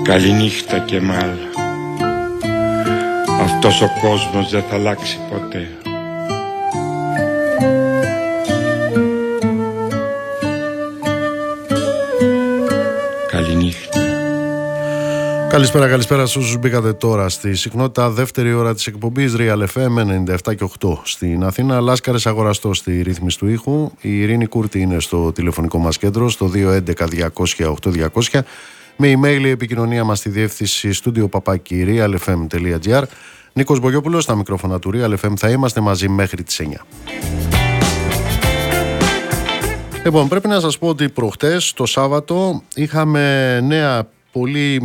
Καληνύχτα Κεμάλ. Αυτός ο κόσμος δεν θα αλλάξει ποτέ. Καληνύχτα. Καλησπέρα σε όσους μπήκατε τώρα στη συχνότητα. Δεύτερη ώρα της εκπομπής Real FM 97 και 8 στην Αθήνα. Λάσκαρες Αγοραστό στη ρύθμιση του ήχου. Η Ειρήνη Κούρτη είναι στο τηλεφωνικό μας κέντρο στο 211-200-8200. Με email η επικοινωνία μας στη διεύθυνση studio@realfm.gr. Νίκος Μπογιόπουλος στα μικρόφωνα του Real FM. Θα είμαστε μαζί μέχρι τις 9. Λοιπόν, πρέπει να σας πω ότι προχτές το Σάββατο είχαμε νέα πολύ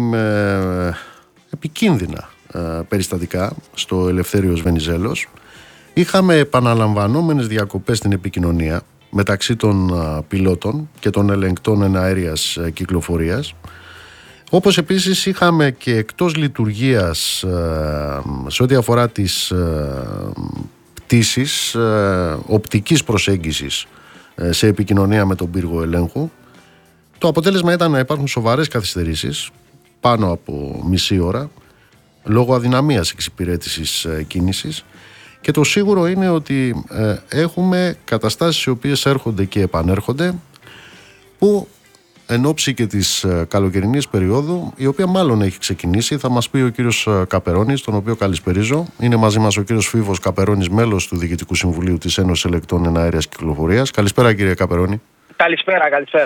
επικίνδυνα περιστατικά στο Ελευθέριος Βενιζέλος. Είχαμε επαναλαμβανόμενες διακοπές στην επικοινωνία μεταξύ των πιλότων και των ελεγκτών εναέριας κυκλοφορίας. Όπως επίσης είχαμε και εκτός λειτουργίας σε ό,τι αφορά τις πτήσεις οπτικής προσέγγισης σε επικοινωνία με τον πύργο ελέγχου. Το αποτέλεσμα ήταν να υπάρχουν σοβαρές καθυστερήσεις, πάνω από μισή ώρα, λόγω αδυναμίας εξυπηρέτησης κίνησης, και το σίγουρο είναι ότι έχουμε καταστάσεις οι οποίες έρχονται και επανέρχονται, που εν ώψη και της καλοκαιρινής περίοδου, η οποία μάλλον έχει ξεκινήσει, θα μας πει ο κύριος Καπερώνης, τον οποίο καλησπερίζω. Είναι μαζί μας ο κύριος Φίβος Καπερώνης, μέλος του Διοικητικού Συμβουλίου της Ένωσης Ελεγκτών Εναέριας Κυκλοφορίας. Καλησπέρα κύριε Καπερώνη. Καλησπέρα.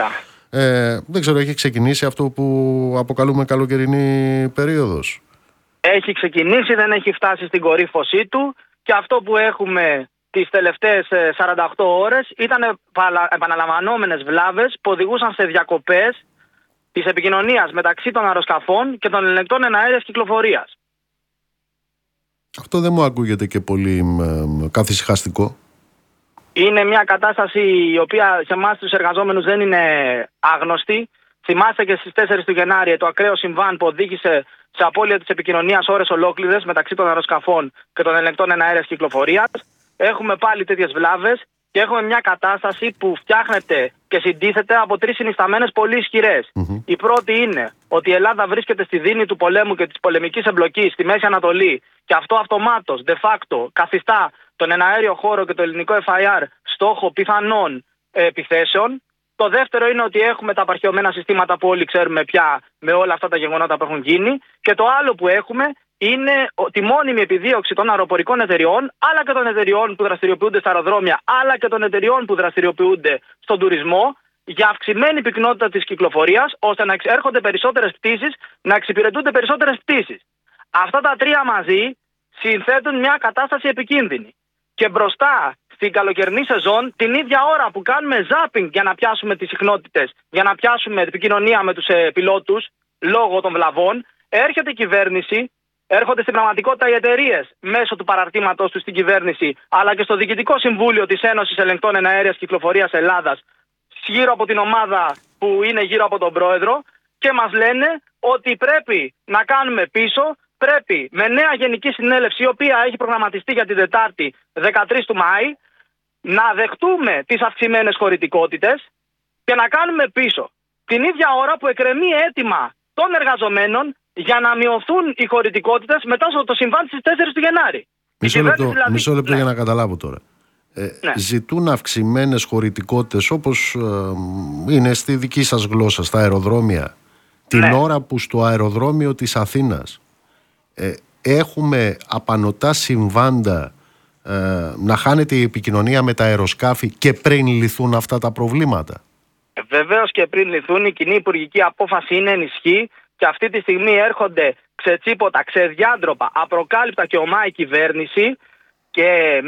Δεν ξέρω, έχει ξεκινήσει αυτό που αποκαλούμε καλοκαιρινή περίοδος? Έχει ξεκινήσει, δεν έχει φτάσει στην κορύφωσή του, και αυτό που έχουμε τις τελευταίες 48 ώρες ήταν επαναλαμβανόμενες βλάβες που οδηγούσαν σε διακοπές της επικοινωνίας μεταξύ των αεροσκαφών και των ελεγκτών εναέριας κυκλοφορίας. Αυτό δεν μου ακούγεται και πολύ καθησυχαστικό. Είναι μια κατάσταση η οποία σε εμάς τους εργαζόμενους δεν είναι άγνωστη. Θυμάστε και στις 4 του Γενάρη το ακραίο συμβάν που οδήγησε σε απώλεια της επικοινωνίας ώρες ολόκληρες μεταξύ των αεροσκαφών και των ελεγκτών εναέριας κυκλοφορίας. Έχουμε πάλι τέτοιες βλάβες και έχουμε μια κατάσταση που φτιάχνεται και συντίθεται από τρεις συνισταμένες πολύ ισχυρές. Η πρώτη είναι ότι η Ελλάδα βρίσκεται στη δίνη του πολέμου και της πολεμικής εμπλοκής στη Μέση Ανατολή, και αυτό αυτομάτως, de facto, καθιστά τον εναέριο χώρο και το ελληνικό FIR στόχο πιθανών επιθέσεων. Το δεύτερο είναι ότι έχουμε τα απαρχαιωμένα συστήματα που όλοι ξέρουμε πια με όλα αυτά τα γεγονότα που έχουν γίνει. Και το άλλο που έχουμε είναι τη μόνιμη επιδίωξη των αεροπορικών εταιριών, αλλά και των εταιριών που δραστηριοποιούνται στα αεροδρόμια, αλλά και των εταιριών που δραστηριοποιούνται στον τουρισμό, για αυξημένη πυκνότητα της κυκλοφορίας, ώστε να έρχονται περισσότερες πτήσεις, να εξυπηρετούνται περισσότερες πτήσεις. Αυτά τα τρία μαζί συνθέτουν μια κατάσταση επικίνδυνη. Και μπροστά στην καλοκαιρινή σεζόν, την ίδια ώρα που κάνουμε zapping για να πιάσουμε τις συχνότητες, για να πιάσουμε την επικοινωνία με τους πιλότους λόγω των βλαβών, έρχεται η κυβέρνηση, έρχονται στην πραγματικότητα οι εταιρείες μέσω του παραρτήματος τους στην κυβέρνηση, αλλά και στο Διοικητικό Συμβούλιο της Ένωσης Ελεγκτών Εναέριας Κυκλοφορίας Ελλάδας, γύρω από την ομάδα που είναι γύρω από τον πρόεδρο, και μας λένε ότι πρέπει να κάνουμε πίσω. Πρέπει με νέα Γενική Συνέλευση, η οποία έχει προγραμματιστεί για την Τετάρτη 13 του Μάη, να δεχτούμε τις αυξημένες χωρητικότητες και να κάνουμε πίσω. Την ίδια ώρα που εκκρεμεί αίτημα των εργαζομένων για να μειωθούν οι χωρητικότητες μετά το συμβάν στις 4 του Γενάρη. Μισό λεπτό για να καταλάβω τώρα. Ζητούν αυξημένες χωρητικότητες όπως είναι στη δική σας γλώσσα, στα αεροδρόμια, την ώρα που στο αεροδρόμιο της Αθήνας έχουμε απανωτά συμβάντα, να χάνεται η επικοινωνία με τα αεροσκάφη και πριν λυθούν αυτά τα προβλήματα? Βεβαίως και πριν λυθούν. Η κοινή υπουργική απόφαση είναι ενισχύ και αυτή τη στιγμή έρχονται ξετσίποτα, ξεδιάντροπα, απροκάλυπτα και ομά η κυβέρνηση, και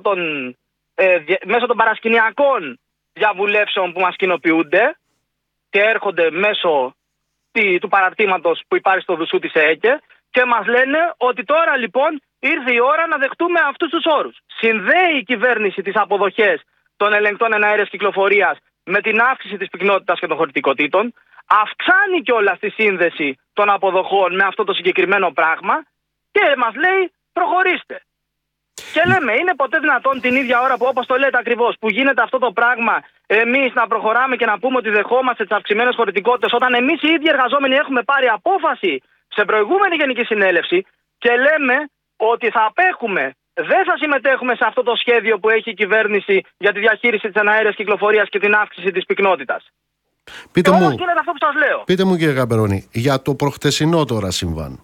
μέσω των παρασκηνιακών διαβουλεύσεων που μας κοινοποιούνται και έρχονται μέσω του παραρτήματος που υπάρχει στο δουσού της ΕΕΚΕ, και μας λένε ότι τώρα λοιπόν ήρθε η ώρα να δεχτούμε αυτούς τους όρους. Συνδέει η κυβέρνηση τις αποδοχές των ελεγκτών εναέριας κυκλοφορίας με την αύξηση της πυκνότητας και των χωρητικοτήτων, αυξάνει κιόλας τη σύνδεση των αποδοχών με αυτό το συγκεκριμένο πράγμα και μας λέει προχωρήστε. Και λέμε, είναι ποτέ δυνατόν την ίδια ώρα που, όπως το λέτε ακριβώς, που γίνεται αυτό το πράγμα, εμείς να προχωράμε και να πούμε ότι δεχόμαστε τις αυξημένες χωρητικότητες, όταν εμείς οι ίδιοι εργαζόμενοι έχουμε πάρει απόφαση σε προηγούμενη Γενική Συνέλευση και λέμε ότι θα απέχουμε, δεν θα συμμετέχουμε σε αυτό το σχέδιο που έχει η κυβέρνηση για τη διαχείριση της εναέρειας κυκλοφορίας και την αύξηση της πυκνότητας. Πείτε και μου, όμως γίνεται αυτό που σας λέω. Πείτε μου, κύριε Καπερώνη, για το προχτεσινό τώρα συμβάν.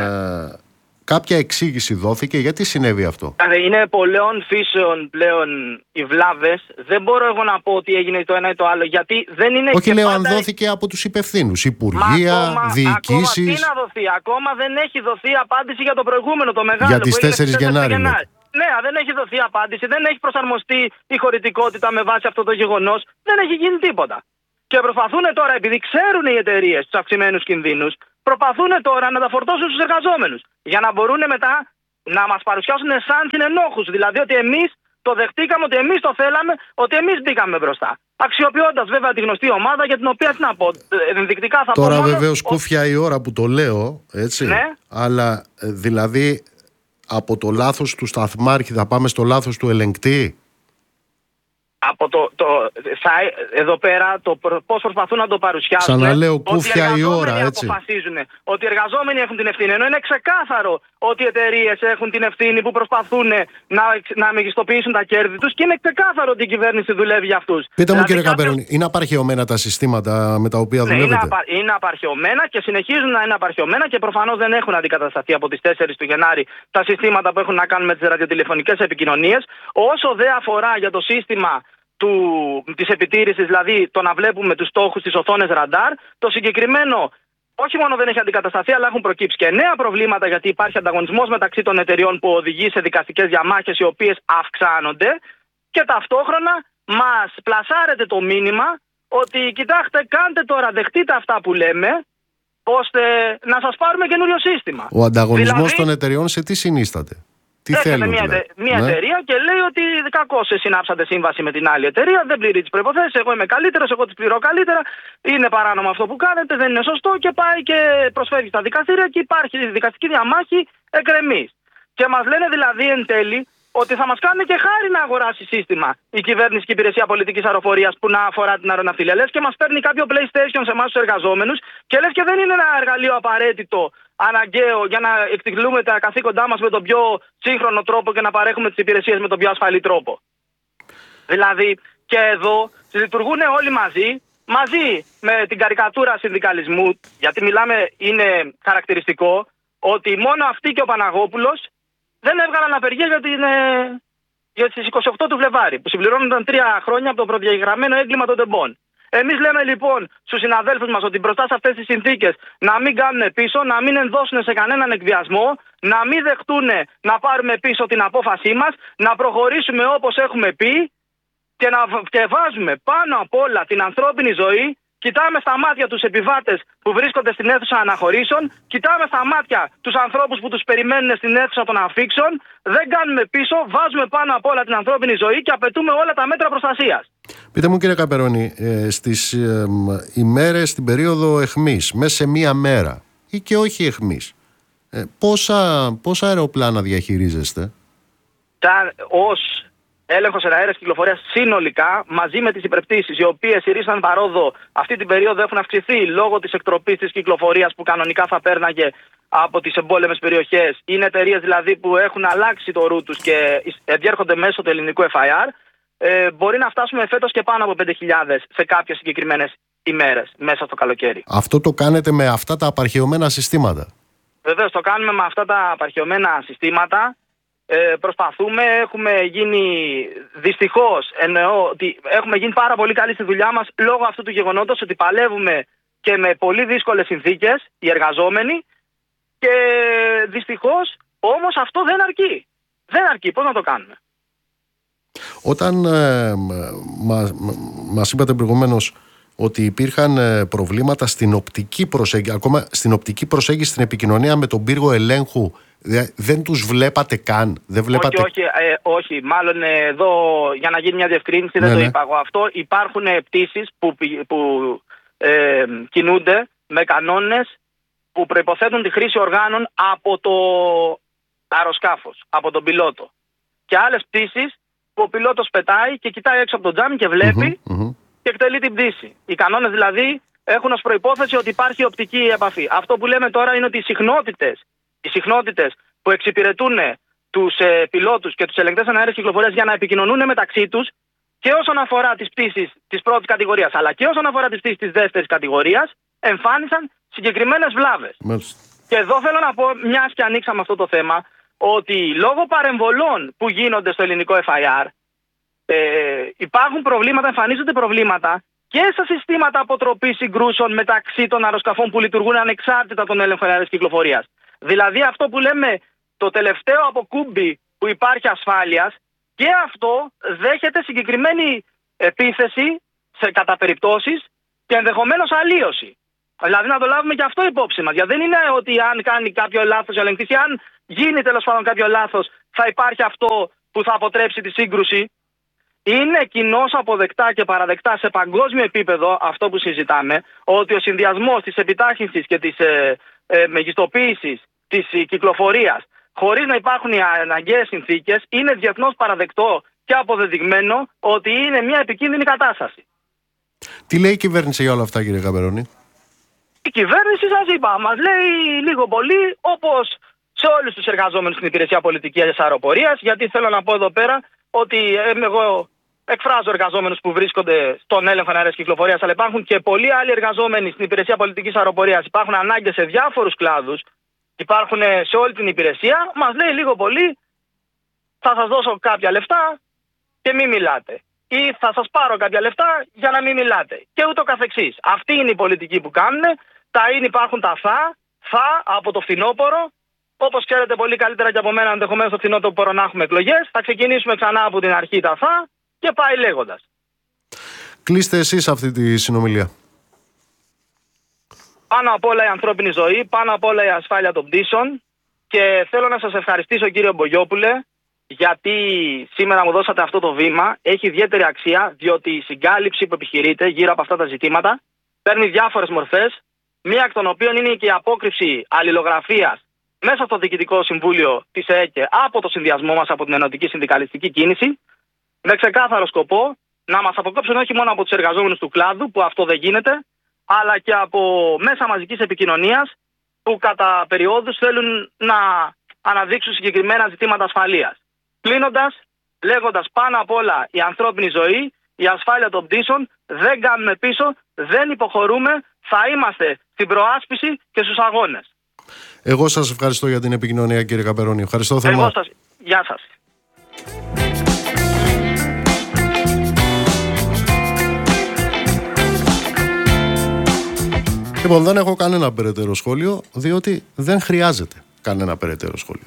Κάποια εξήγηση δόθηκε γιατί συνέβη αυτό? Είναι πολλών φύσεων πλέον οι βλάβες. Δεν μπορώ εγώ να πω ότι έγινε το ένα ή το άλλο, γιατί δεν είναι. Όχι, λέω, πάντα... αν δόθηκε από τους υπευθύνους, υπουργεία, διοικήσεις. Ακόμα, τι να δοθεί, ακόμα δεν έχει δοθεί απάντηση για το προηγούμενο, το μεγάλο. Για τις 4 Γενάρη. Ναι, δεν έχει δοθεί απάντηση, δεν έχει προσαρμοστεί η χωρητικότητα με βάση αυτό το γεγονός, δεν έχει γίνει τίποτα. Και προσπαθούν τώρα, επειδή ξέρουν οι εταιρείες τους αυξημένους κινδύνους, προσπαθούν τώρα να τα φορτώσουν στους εργαζόμενους. Για να μπορούν μετά να μας παρουσιάσουν σαν συνενόχους. Δηλαδή ότι εμείς το δεχτήκαμε, ότι εμείς το θέλαμε, ότι εμείς μπήκαμε μπροστά. Αξιοποιώντας βέβαια τη γνωστή ομάδα για την οποία, τι να πω, ενδεικτικά θα τώρα πω. Τώρα βεβαίως κούφια η ώρα που το λέω, έτσι. Ναι. Αλλά δηλαδή από το λάθος του σταθμάρχη θα πάμε στο λάθος του ελεγκτή. Από εδώ πέρα πώς προσπαθούν να το παρουσιάσουν. Ξαναλέω, κούφια η ώρα, έτσι. Αποφασίζουν ότι οι εργαζόμενοι έχουν την ευθύνη. Ενώ είναι ξεκάθαρο ότι οι εταιρείες έχουν την ευθύνη που προσπαθούν να μεγιστοποιήσουν τα κέρδη τους και είναι ξεκάθαρο ότι η κυβέρνηση δουλεύει για αυτούς. Πείτε μου, κύριε Καπερώνη, είναι απαρχαιωμένα τα συστήματα με τα οποία δουλεύετε? Είναι απαρχαιωμένα και συνεχίζουν να είναι απαρχαιωμένα και προφανώς δεν έχουν αντικατασταθεί από τις 4 του Γενάρη τα συστήματα που έχουν να κάνουν με τις ραδιοτηλεφωνικές επικοινωνίες. Όσο δεν αφορά για το σύστημα της επιτήρησης, δηλαδή το να βλέπουμε τους στόχους στις οθόνες ραντάρ, το συγκεκριμένο όχι μόνο δεν έχει αντικατασταθεί, αλλά έχουν προκύψει και νέα προβλήματα, γιατί υπάρχει ανταγωνισμός μεταξύ των εταιριών που οδηγεί σε δικαστικές διαμάχες οι οποίες αυξάνονται, και ταυτόχρονα μας πλασάρεται το μήνυμα ότι κοιτάξτε, κάντε τώρα, δεχτείτε αυτά που λέμε, ώστε να σας πάρουμε καινούριο σύστημα. Ο ανταγωνισμός δηλαδή, των εταιριών σε τι συνίσταται? Τι θέλουν, μια εταιρεία και λέει ότι κακώς συνάψατε σύμβαση με την άλλη εταιρεία, δεν πληρεί τις προϋποθέσεις, εγώ είμαι καλύτερος, εγώ τις πληρώ καλύτερα, είναι παράνομο αυτό που κάνετε, δεν είναι σωστό, και πάει και προσφέρει στα δικαστήρια και υπάρχει δικαστική διαμάχη εκκρεμής. Και μας λένε δηλαδή εν τέλει ότι θα μας κάνουν και χάρη να αγοράσει σύστημα η κυβέρνηση και η υπηρεσία πολιτικής αεροφορίας που να αφορά την αεροναυτιλία. Λες και μας παίρνει κάποιο PlayStation σε εμάς τους εργαζόμενους και λες και δεν είναι ένα εργαλείο απαραίτητο, αναγκαίο, για να εκτελούμε τα καθήκοντά μας με τον πιο σύγχρονο τρόπο και να παρέχουμε τις υπηρεσίες με τον πιο ασφαλή τρόπο. Δηλαδή και εδώ λειτουργούν όλοι μαζί με την καρικατούρα συνδικαλισμού, γιατί μιλάμε, είναι χαρακτηριστικό ότι μόνο αυτοί και ο Παναγόπουλος δεν έβγαλαν απεργία για τις 28 του Φλεβάρι, που συμπληρώνονταν 3 χρόνια από το προδιαγραμμένο έγκλημα των τεμπών. Εμείς λέμε λοιπόν στους συναδέλφους μας ότι μπροστά σε αυτές τις συνθήκες να μην κάνουν πίσω, να μην ενδώσουν σε κανέναν εκβιασμό, να μην δεχτούν να πάρουμε πίσω την απόφασή μας, να προχωρήσουμε όπως έχουμε πει και βάζουμε πάνω απ' όλα την ανθρώπινη ζωή. Κοιτάμε στα μάτια τους επιβάτες που βρίσκονται στην αίθουσα αναχωρήσεων, κοιτάμε στα μάτια τους ανθρώπους που τους περιμένουν στην αίθουσα των αφήξεων, δεν κάνουμε πίσω, βάζουμε πάνω απ' όλα την ανθρώπινη ζωή και απαιτούμε όλα τα μέτρα προστασίας. Πείτε μου, κύριε Καπερώνη, στις ημέρες, στην περίοδο αιχμής, μέσα σε μία μέρα ή και όχι αιχμής, πόσα αεροπλάνα διαχειρίζεστε? Ως έλεγχος εναέρειας κυκλοφορίας συνολικά, μαζί με τις υπερπτήσεις, οι οποίες ήρθαν παρόδο αυτή την περίοδο, έχουν αυξηθεί λόγω της εκτροπής της κυκλοφορίας που κανονικά θα πέρναγε από τις εμπόλεμες περιοχές. Είναι εταιρείες δηλαδή που έχουν αλλάξει το ρου τους και διέρχονται μέσω του ελληνικού FIR. Μπορεί να φτάσουμε φέτος και πάνω από 5.000 σε κάποιες συγκεκριμένες ημέρες μέσα στο καλοκαίρι. Αυτό το κάνετε με αυτά τα απαρχαιωμένα συστήματα? Βεβαίως, το κάνουμε με αυτά τα απαρχαιωμένα συστήματα. Προσπαθούμε, έχουμε γίνει, δυστυχώς εννοώ ότι έχουμε γίνει πάρα πολύ καλοί στη δουλειά μας λόγω αυτού του γεγονότος ότι παλεύουμε και με πολύ δύσκολες συνθήκες οι εργαζόμενοι, και δυστυχώς όμως αυτό δεν αρκεί. Δεν αρκεί, πώς να το κάνουμε? Όταν μας είπατε προηγουμένως ότι υπήρχαν προβλήματα στην οπτική προσέγγιση, ακόμα στην οπτική προσέγγιση στην επικοινωνία με τον πύργο ελέγχου, δεν τους βλέπατε καν? Δεν βλέπατε... Όχι. Μάλλον εδώ, για να γίνει μια διευκρίνηση, δεν το είπα εγώ αυτό. Υπάρχουν πτήσεις που κινούνται με κανόνες που προϋποθέτουν τη χρήση οργάνων από το αεροσκάφος, από τον πιλότο. και άλλες πτήσεις που ο πιλότος πετάει και κοιτάει έξω από το τζάμι και βλέπει και εκτελεί την πτήση. Οι κανόνες δηλαδή έχουν ως προϋπόθεση ότι υπάρχει οπτική επαφή. Αυτό που λέμε τώρα είναι ότι οι συχνότητες που εξυπηρετούν τους πιλότους και τους ελεγκτές εναέρειας κυκλοφορίας για να επικοινωνούν μεταξύ τους και όσον αφορά τις πτήσεις της πρώτης κατηγορίας αλλά και όσον αφορά τις πτήσεις της δεύτερης κατηγορίας εμφάνισαν συγκεκριμένες βλάβες. Και εδώ θέλω να πω, μιας και ανοίξαμε αυτό το θέμα, ότι λόγω παρεμβολών που γίνονται στο ελληνικό FIR υπάρχουν προβλήματα, εμφανίζονται προβλήματα και στα συστήματα αποτροπής συγκρούσεων μεταξύ των αεροσκαφών που λειτουργούν ανεξάρτητα των έλεγχων εναέρειας κυκλοφορίας. Δηλαδή αυτό που λέμε το τελευταίο αποκούμπι που υπάρχει ασφάλειας, και αυτό δέχεται συγκεκριμένη επίθεση κατά περιπτώσεις και ενδεχομένως αλλίωση. Δηλαδή να το λάβουμε και αυτό υπόψη μας. Γιατί δεν είναι ότι αν κάνει κάποιο λάθος ο ελεγκτής ή αν γίνει τέλος πάντων κάποιο λάθος θα υπάρχει αυτό που θα αποτρέψει τη σύγκρουση. Είναι κοινώς αποδεκτά και παραδεκτά σε παγκόσμιο επίπεδο αυτό που συζητάμε, ότι ο συνδυασμός της επιτάχυνσης και της μεγιστοποίησης της κυκλοφορίας χωρίς να υπάρχουν οι αναγκαίες συνθήκες είναι διεθνώς παραδεκτό και αποδεδειγμένο ότι είναι μια επικίνδυνη κατάσταση. Τι λέει η κυβέρνηση για όλα αυτά, κύριε Γαμπερώνη? Η κυβέρνηση, σας είπα, μας λέει λίγο πολύ όπως σε όλους τους εργαζόμενους στην υπηρεσία πολιτικής αεροπορίας, γιατί θέλω να πω εδώ πέρα ότι εγώ εκφράζω εργαζόμενους που βρίσκονται στον έλεγχο εναέρειας κυκλοφορίας, αλλά υπάρχουν και πολλοί άλλοι εργαζόμενοι στην υπηρεσία πολιτικής αεροπορίας. Υπάρχουν ανάγκες σε διάφορους κλάδους, υπάρχουν σε όλη την υπηρεσία. Μας λέει λίγο πολύ, θα σας δώσω κάποια λεφτά και μην μιλάτε. Ή θα σας πάρω κάποια λεφτά για να μην μιλάτε. Και ούτω καθεξής. Αυτή είναι η πολιτική που κάνουν. Υπάρχουν τα θα από το φθινόπωρο. Όπως ξέρετε πολύ καλύτερα και από μένα, ενδεχομένως το φθινόπωρο να έχουμε εκλογές. Θα ξεκινήσουμε ξανά από την αρχή τα θα και πάει λέγοντας. Κλείστε εσείς αυτή τη συνομιλία. Πάνω απ' όλα η ανθρώπινη ζωή, πάνω απ' όλα η ασφάλεια των πτήσεων. Και θέλω να σας ευχαριστήσω, κύριε Μπογιόπουλε, γιατί σήμερα μου δώσατε αυτό το βήμα. Έχει ιδιαίτερη αξία, διότι η συγκάλυψη που επιχειρείται γύρω από αυτά τα ζητήματα παίρνει διάφορες μορφές. Μία εκ των οποίων είναι και η απόκρυψη αλληλογραφίας μέσα στο Διοικητικό Συμβούλιο της ΕΕΚΕ από το συνδυασμό μας, από την Ενωτική Συνδικαλιστική Κίνηση, με ξεκάθαρο σκοπό να μας αποκόψουν όχι μόνο από τους εργαζόμενους του κλάδου, που αυτό δεν γίνεται, αλλά και από μέσα μαζικής επικοινωνίας που κατά περιόδους θέλουν να αναδείξουν συγκεκριμένα ζητήματα ασφαλείας. Κλείνοντας, λέγοντας πάνω απ' όλα η ανθρώπινη ζωή, η ασφάλεια των πτήσεων, δεν κάνουμε πίσω, δεν υποχωρούμε, θα είμαστε στην προάσπιση και στους αγώνες. Εγώ σας ευχαριστώ για την επικοινωνία, κύριε Γαμπερώνη. Ευχαριστώ θερμά. Γεια σας. Λοιπόν, δεν έχω κανένα περαιτέρω σχόλιο, διότι δεν χρειάζεται κανένα περαιτέρω σχόλιο.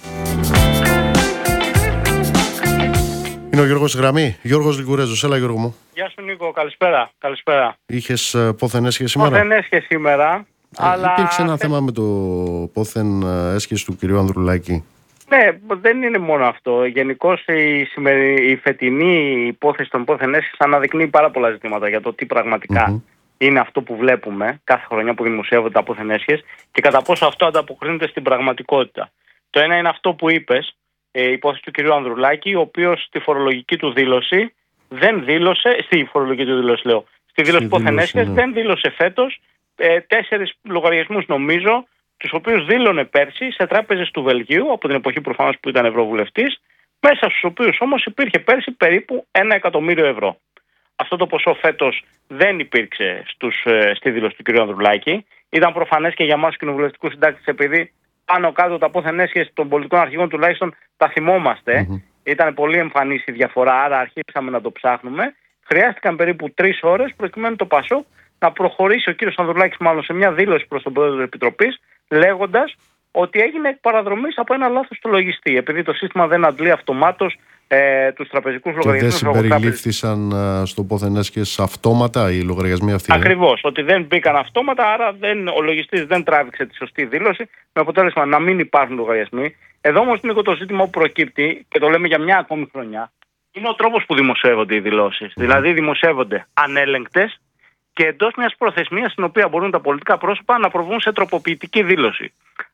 Είναι ο Γιώργος στη γραμμή. Γιώργος Λικουρέζος. Έλα, Γιώργο μου. Γεια σου, Νίκο. Καλησπέρα. Είχες πόθεν έσχεση σήμερα? Πόθεν έσχεση σήμερα. Αλλά υπήρξε ένα θέμα με το πόθεν έσχεση του κυρίου Ανδρουλάκη. Ναι, δεν είναι μόνο αυτό. Γενικώς η φετινή υπόθεση των πόθεν έσχεση αναδεικνύει πάρα πολλά ζητήματα για το τι πραγματικά είναι αυτό που βλέπουμε κάθε χρονιά που δημοσιεύονται τα πόθεν έσχεση και κατά πόσο αυτό ανταποκρίνεται στην πραγματικότητα. Το ένα είναι αυτό που είπες, η υπόθεση του κυρίου Ανδρουλάκη, ο οποίος στη φορολογική του δήλωση δεν δήλωσε, στη δήλωση πόθεν έσχεση δεν δήλωσε φέτος 4 λογαριασμούς νομίζω, τους οποίους δήλωνε πέρσι σε τράπεζες του Βελγίου, από την εποχή προφανώς που ήταν ευρωβουλευτής, μέσα στους οποίους όμως υπήρχε πέρσι περίπου 1 εκατομμύριο ευρώ. Αυτό το ποσό φέτος δεν υπήρξε στη δήλωση του κ. Ανδρουλάκη. Ήταν προφανές και για εμάς τους κοινοβουλευτικούς συντάκτες, επειδή πάνω κάτω τα πόθεν έσχεση των πολιτικών αρχηγών τουλάχιστον τα θυμόμαστε. Ήταν πολύ εμφανής η διαφορά, άρα αρχίσαμε να το ψάχνουμε. Χρειάστηκαν περίπου 3 ώρες προκειμένου το ΠΑΣΟΚ να προχωρήσει ο κύριος Ανδρουλάκης μάλλον σε μια δήλωση προς τον πρόεδρο της Επιτροπής, λέγοντας ότι έγινε εκ παραδρομής από ένα λάθος του λογιστή, επειδή το σύστημα δεν αντλεί αυτομάτως τους τραπεζικούς λογαριασμούς. Και δεν συμπεριλήφθησαν στο πόθεν έσχεση αυτόματα οι λογαριασμοί αυτοί? Ακριβώς, ότι δεν μπήκαν αυτόματα, άρα ο λογιστής δεν τράβηξε τη σωστή δήλωση, με αποτέλεσμα να μην υπάρχουν λογαριασμοί. Εδώ όμως είναι το ζήτημα που προκύπτει, και το λέμε για μια ακόμη χρονιά, είναι ο τρόπος που δημοσιεύονται οι δηλώσεις. Δηλαδή δημοσιεύονται ανέλεγκτες και εντός μιας προθεσμίας στην οποία μπορούν τα πολιτικά πρόσωπα να προβούν σε τροποποιητική δήλωση.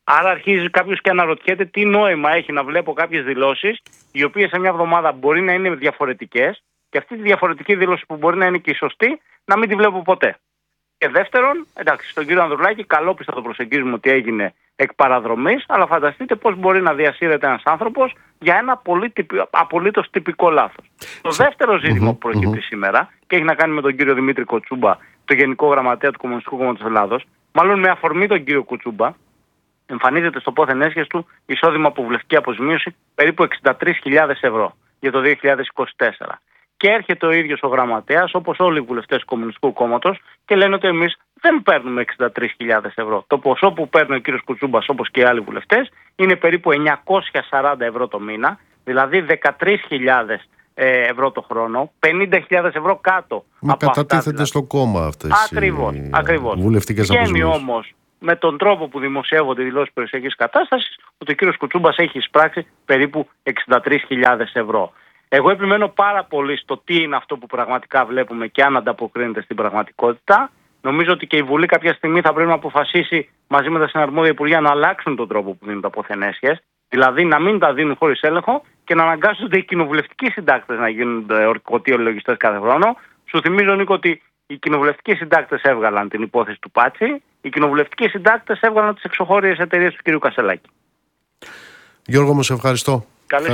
Άρα αρχίζει κάποιος και αναρωτιέται τι νόημα έχει να βλέπω κάποιες δηλώσεις, οι οποίες σε μια εβδομάδα μπορεί να είναι διαφορετικές, και αυτή τη διαφορετική δήλωση που μπορεί να είναι και η σωστή, να μην τη βλέπω ποτέ. Και δεύτερον, εντάξει, στον κύριο Ανδρουλάκη, καλόπιστα το προσεγγίζουμε ότι έγινε εκ παραδρομής, αλλά φανταστείτε πώς μπορεί να διασύρεται ένας άνθρωπος για ένα απολύτως τυπικό λάθος. Το δεύτερο ζήτημα που προκύπτει σήμερα και έχει να κάνει με τον κύριο Δημήτρη Κοτσούμπα, το Γενικό Γραμματέα του Κομμουνιστικού Κόμματος Ελλάδος, μάλλον με αφορμή τον κύριο Κουτσούμπα, εμφανίζεται στο πόθεν έσχες του εισόδημα από βουλευτική αποζημίωση περίπου 63.000 ευρώ για το 2024. Και έρχεται ο ίδιος ο γραμματέας, όπως όλοι οι βουλευτές του Κομμουνιστικού Κόμματος, και λένε ότι εμείς δεν παίρνουμε 63.000 ευρώ. Το ποσό που παίρνει ο κύριος Κουτσούμπας, όπως και οι άλλοι βουλευτές, είναι περίπου 940 ευρώ το μήνα, δηλαδή 13.000 ευρώ το χρόνο, 50.000 ευρώ κάτω από αυτά. Κατατίθεται δηλαδή στο κόμμα αυτές ακριβώς. οι βουλευτικές αποζημίωσεις. Βγαίνει όμως με τον τρόπο που δημοσιεύονται οι δηλώσεις περιουσιακής κατάστασης ότι ο κύριος Κουτσούμπας έχει εισπράξει περίπου 63.000 ευρώ. Εγώ επιμένω πάρα πολύ στο τι είναι αυτό που πραγματικά βλέπουμε και αν ανταποκρίνεται στην πραγματικότητα. Νομίζω ότι και η Βουλή κάποια στιγμή θα πρέπει να αποφασίσει μαζί με τα συναρμόδια υπουργεία να αλλάξουν τον τρόπο που δίνουν τα αποθενέσχες. Δηλαδή να μην τα δίνουν χωρίς έλεγχο και να αναγκάζονται οι κοινοβουλευτικοί συντάκτες να γίνουν ορκωτοί λογιστές κάθε χρόνο. Σου θυμίζω, Νίκο, ότι οι κοινοβουλευτικοί συντάκτες έβγαλαν την υπόθεση του Πάτσι, οι κοινοβουλευτικοί συντάκτες έβγαλαν τις εξωχώριες εταιρείες του κ. Κασελάκη. Γιώργο, μου σε ευχαριστώ. Καλή